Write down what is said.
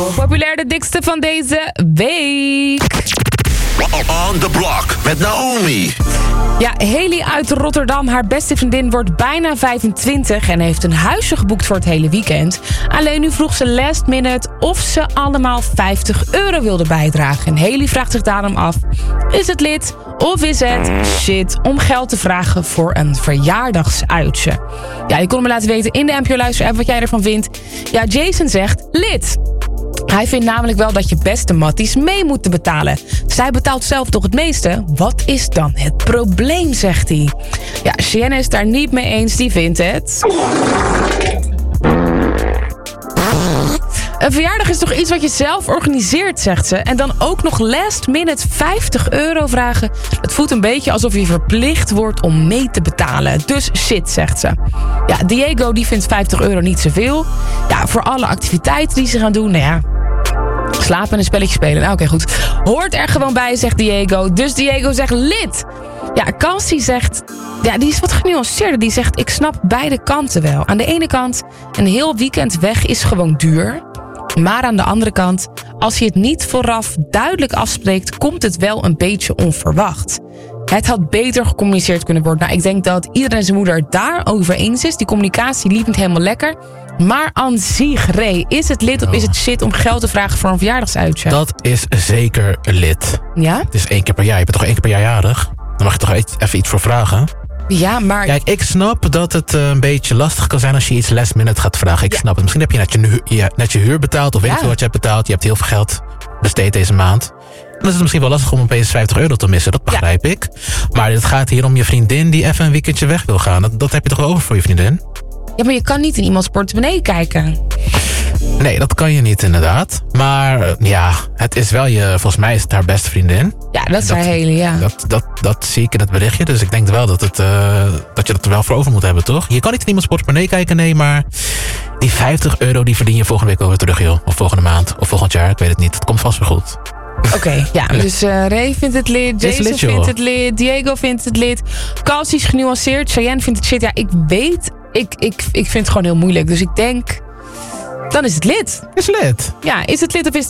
Populair de dikste van deze week. On the Block met Naomi. Ja, Haley uit Rotterdam. Haar beste vriendin wordt bijna 25 en heeft een huisje geboekt voor het hele weekend. Alleen nu vroeg ze last minute of ze allemaal €50 wilde bijdragen. En Haley vraagt zich daarom af, is het lid of is het shit om geld te vragen voor een verjaardagsuitje? Ja, je kon me laten weten in de NPO Luister app wat jij ervan vindt. Ja, Jason zegt lid. Hij vindt namelijk wel dat je beste matties mee moeten betalen. Zij betaalt zelf toch het meeste? Wat is dan het probleem, zegt hij. Ja, Cheyenne is daar niet mee eens. Die vindt het... Een verjaardag is toch iets wat je zelf organiseert, zegt ze. En dan ook nog last minute €50 vragen. Het voelt een beetje alsof je verplicht wordt om mee te betalen. Dus shit, zegt ze. Ja, Diego die vindt €50 niet zoveel. Ja, voor alle activiteiten die ze gaan doen, nou ja... Slapen en een spelletje spelen. Nou, oké, goed. Hoort er gewoon bij, zegt Diego. Dus Diego zegt lid. Ja, Cassie zegt... Ja, die is wat genuanceerder. Die zegt, ik snap beide kanten wel. Aan de ene kant, een heel weekend weg is gewoon duur. Maar aan de andere kant, als je het niet vooraf duidelijk afspreekt... komt het wel een beetje onverwacht. Het had beter gecommuniceerd kunnen worden. Nou, ik denk dat iedereen en zijn moeder het daarover eens is. Die communicatie liep niet helemaal lekker. Maar aan zich, Ray, is het lid of is het shit om geld te vragen voor een verjaardagsuitje? Dat is zeker lid. Ja? Het is 1 keer per jaar. Je bent toch 1 keer per jaar jarig? Dan mag je toch even iets voor vragen? Ja, maar... Kijk, ik snap dat het een beetje lastig kan zijn als je iets last minute gaat vragen. Ik snap het. Misschien heb je net je huur betaald of weet je wat je hebt betaald. Je hebt heel veel geld besteed deze maand. Dan is het misschien wel lastig om opeens €50 te missen. Dat begrijp ik. Maar het gaat hier om je vriendin die even een weekendje weg wil gaan. Dat heb je toch wel over voor je vriendin? Ja, maar je kan niet in iemands portemonnee kijken. Nee, dat kan je niet inderdaad. Maar ja, het is wel volgens mij is het haar beste vriendin. Ja, dat is haar hele, ja. Dat zie ik in het berichtje. Dus ik denk wel dat je dat er wel voor over moet hebben, toch? Je kan niet in iemands portemonnee kijken, nee, maar die €50 die verdien je volgende week over terug, joh. Of volgende maand, of volgend jaar, ik weet het niet. Het komt vast weer goed. Oké, ja, dus Ray vindt het lid, Jason vindt het lid, Diego vindt het lid. Cassie is genuanceerd, Cheyenne vindt het shit. Ja, ik weet, ik vind het gewoon heel moeilijk. Dus ik denk, dan is het lid. Is lid. Ja, is het lid of is het